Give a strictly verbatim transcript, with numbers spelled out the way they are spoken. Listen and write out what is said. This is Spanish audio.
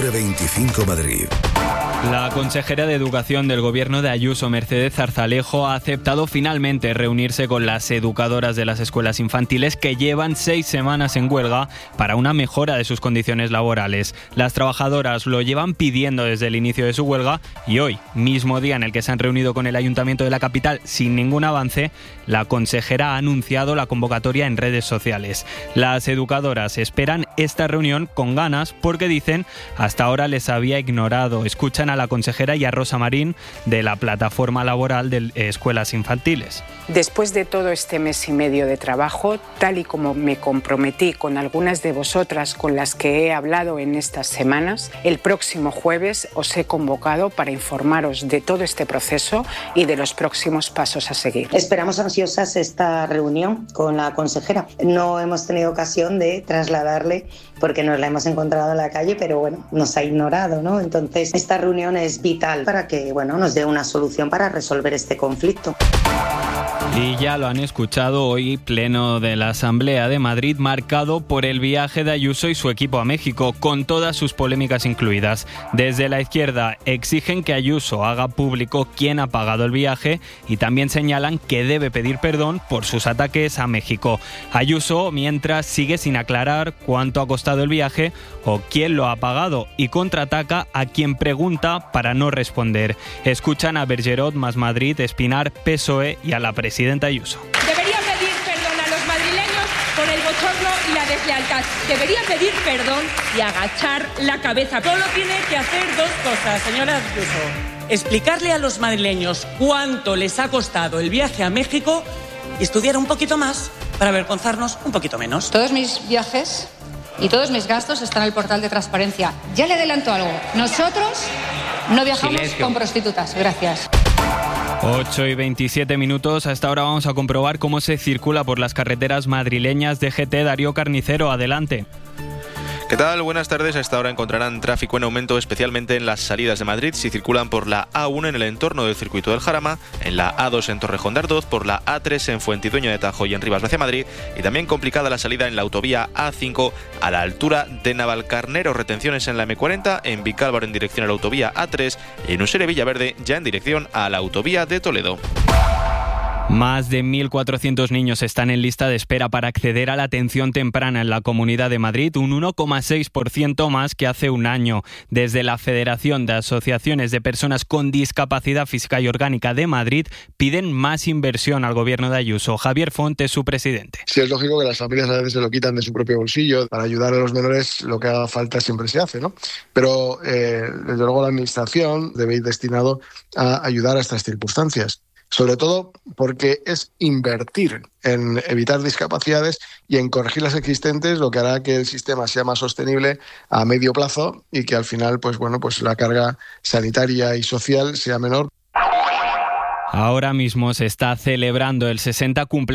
Hora veinticinco Madrid. La consejera de Educación del Gobierno de Ayuso, Mercedes Zarzalejo, ha aceptado finalmente reunirse con las educadoras de las escuelas infantiles que llevan seis semanas en huelga para una mejora de sus condiciones laborales. Las trabajadoras lo llevan pidiendo desde el inicio de su huelga y hoy, mismo día en el que se han reunido con el Ayuntamiento de la capital sin ningún avance, la consejera ha anunciado la convocatoria en redes sociales. Las educadoras esperan esta reunión con ganas porque dicen hasta ahora les había ignorado. Escuchan a la consejera y a Rosa Marín de la Plataforma Laboral de Escuelas Infantiles. Después de todo este mes y medio de trabajo, tal y como me comprometí con algunas de vosotras con las que he hablado en estas semanas, el próximo jueves os he convocado para informaros de todo este proceso y de los próximos pasos a seguir. Esperamos ansiosas esta reunión con la consejera. No hemos tenido ocasión de trasladarle porque nos la hemos encontrado en la calle, pero bueno, nos ha ignorado, ¿no? Entonces, esta reunión es vital para que, bueno, nos dé una solución para resolver este conflicto. Y ya lo han escuchado hoy, pleno de la Asamblea de Madrid, marcado por el viaje de Ayuso y su equipo a México, con todas sus polémicas incluidas. Desde la izquierda exigen que Ayuso haga público quién ha pagado el viaje y también señalan que debe pedir perdón por sus ataques a México. Ayuso, mientras, sigue sin aclarar cuánto ha costado el viaje o quién lo ha pagado y contraataca a quien pregunta para no responder. Escuchan a Bergerot, Más Madrid, Espinar, P S O E y a la presidenta Ayuso. Debería pedir perdón a los madrileños por el bochorno y la deslealtad. Debería pedir perdón y agachar la cabeza. Solo tiene que hacer dos cosas, señora Ayuso. Explicarle a los madrileños cuánto les ha costado el viaje a México y estudiar un poquito más para avergonzarnos un poquito menos. Todos mis viajes y todos mis gastos están en el portal de transparencia. Ya le adelanto algo. Nosotros no viajamos Silencio. con prostitutas. Gracias. ocho y veintisiete minutos. Hasta ahora vamos a comprobar cómo se circula por las carreteras madrileñas. D G T, Darío Carnicero, adelante. ¿Qué tal? Buenas tardes. A esta hora encontrarán tráfico en aumento, especialmente en las salidas de Madrid, si circulan por la A uno en el entorno del circuito del Jarama, en la A dos en Torrejón de Ardoz, por la A tres en Fuentidueño de Tajo y en Rivas hacia Madrid, y también complicada la salida en la autovía A cinco a la altura de Navalcarnero. Retenciones en la M cuarenta, en Vicálvaro en dirección a la autovía A tres y en Usere Villaverde ya en dirección a la autovía de Toledo. Más de mil cuatrocientos niños están en lista de espera para acceder a la atención temprana en la Comunidad de Madrid, un uno coma seis por ciento más que hace un año. Desde la Federación de Asociaciones de Personas con Discapacidad Física y Orgánica de Madrid piden más inversión al gobierno de Ayuso. Javier Font es su presidente. Sí, es lógico que las familias a veces se lo quitan de su propio bolsillo. Para ayudar a los menores lo que haga falta siempre se hace, ¿no? Pero eh, desde luego la administración debe ir destinado a ayudar a estas circunstancias. Sobre todo porque es invertir en evitar discapacidades y en corregir las existentes, lo que hará que el sistema sea más sostenible a medio plazo y que al final, pues bueno, pues la carga sanitaria y social sea menor. Ahora mismo se está celebrando el sesenta cumpleaños